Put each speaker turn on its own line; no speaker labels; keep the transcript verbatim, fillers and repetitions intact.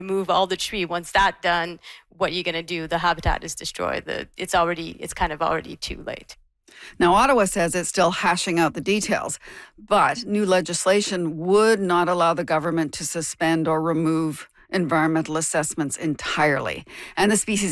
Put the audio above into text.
remove all the tree. Once that's done, what you're going to do, the habitat is destroyed. The, it's already, it's kind of already too late.
Now, Ottawa says it's still hashing out the details, but new legislation would not allow the government to suspend or remove environmental assessments entirely. And the Species